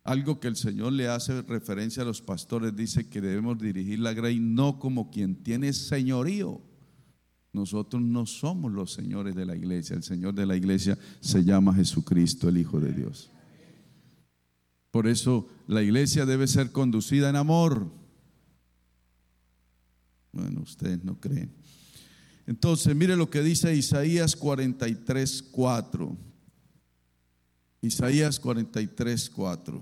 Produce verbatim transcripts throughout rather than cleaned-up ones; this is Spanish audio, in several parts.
Algo que el Señor le hace referencia a los pastores, dice que debemos dirigir la grey no como quien tiene señorío. Nosotros no somos los señores de la iglesia. El Señor de la iglesia se llama Jesucristo, el Hijo de Dios. Por eso la iglesia debe ser conducida en amor. Bueno, ustedes no creen. Entonces, mire lo que dice Isaías cuarenta y tres, cuatro. Isaías cuarenta y tres, cuatro.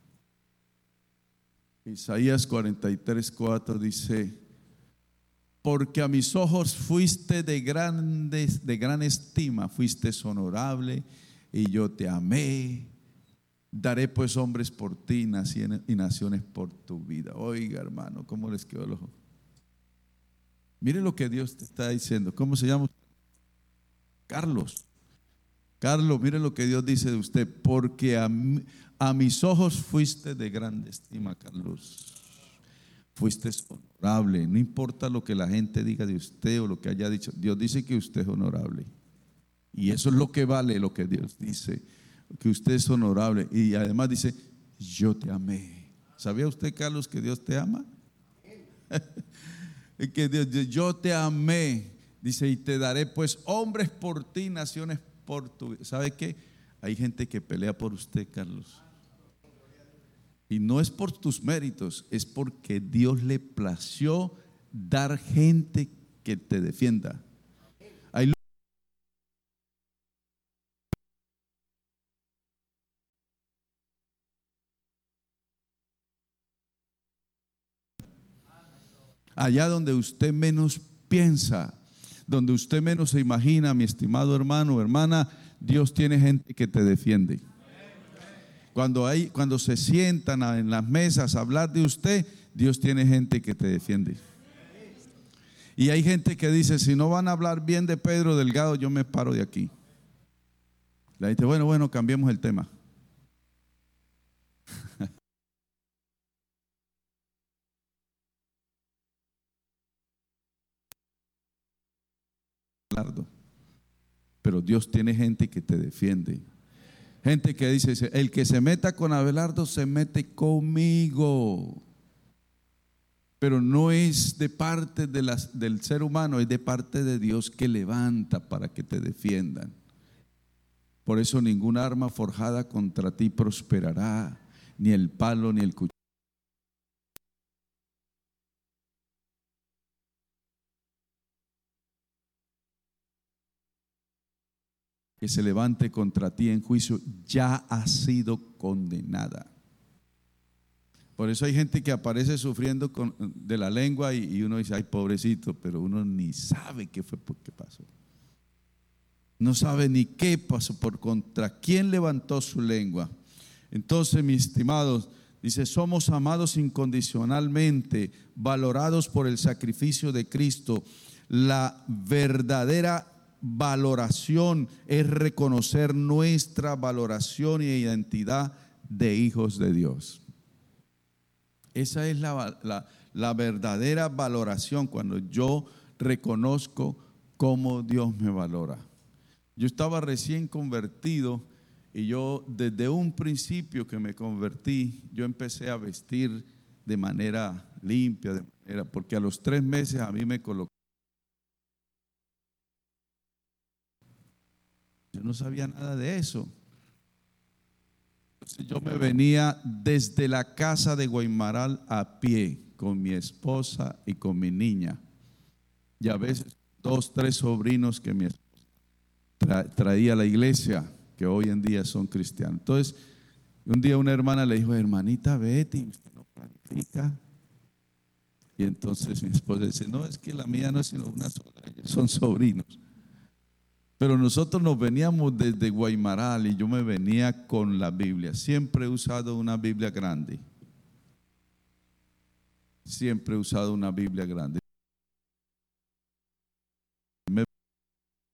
Isaías cuarenta y tres, cuatro dice: porque a mis ojos fuiste de, grandes, de gran estima, fuiste honorable y yo te amé. Daré pues hombres por ti y naciones por tu vida. Oiga, hermano, ¿cómo les quedó el ojo? Mire lo que Dios te está diciendo. ¿Cómo se llama? Carlos. Carlos, mire lo que Dios dice de usted. Porque a, a mis ojos fuiste de grande estima, Carlos. Fuiste honorable. No importa lo que la gente diga de usted o lo que haya dicho. Dios dice que usted es honorable. Y eso es lo que vale lo que Dios dice. Que usted es honorable. Y además dice: yo te amé. ¿Sabía usted, Carlos, que Dios te ama? Que Dios, yo te amé. Dice: y te daré pues hombres por ti, naciones por tu vida. ¿Sabe qué? Hay gente que pelea por usted, Carlos. Y no es por tus méritos, es porque Dios le plació dar gente que te defienda. Hay allá donde usted menos piensa, donde usted menos se imagina, mi estimado hermano o hermana, Dios tiene gente que te defiende. Cuando, hay, cuando se sientan en las mesas a hablar de usted, Dios tiene gente que te defiende. Y hay gente que dice: si no van a hablar bien de Pedro Delgado, yo me paro de aquí. Le dice: bueno, bueno, cambiemos el tema. Pero Dios tiene gente que te defiende. Gente que dice: el que se meta con Abelardo se mete conmigo. Pero no es de parte de las, del ser humano, es de parte de Dios, que levanta para que te defiendan. Por eso ninguna arma forjada contra ti prosperará, ni el palo ni el cuchillo que se levante contra ti en juicio ya ha sido condenada. Por eso hay gente que aparece sufriendo con, de la lengua y, y uno dice: ay, pobrecito, pero uno ni sabe qué fue, por qué pasó. No sabe ni qué pasó, por contra quién levantó su lengua. Entonces, mis estimados, dice: somos amados incondicionalmente, valorados por el sacrificio de Cristo. La verdadera valoración es reconocer nuestra valoración y identidad de hijos de Dios. Esa es la, la, la verdadera valoración, cuando yo reconozco cómo Dios me valora. Yo estaba recién convertido y yo desde un principio que me convertí, yo empecé a vestir de manera limpia, de manera, porque a los tres meses a mí me colocó. Yo no sabía nada de eso. Entonces yo me venía desde la casa de Guaymaral a pie con mi esposa y con mi niña. Y a veces dos, tres sobrinos que mi esposa tra traía a la iglesia, que hoy en día son cristianos. Entonces, un día una hermana le dijo: hermanita Betty, ¿usted no planifica? Y entonces mi esposa dice: no, es que la mía no es sino una sola, ellos son sobrinos. Pero nosotros nos veníamos desde Guaymaral y yo me venía con la Biblia. Siempre he usado una Biblia grande. Siempre he usado una Biblia grande.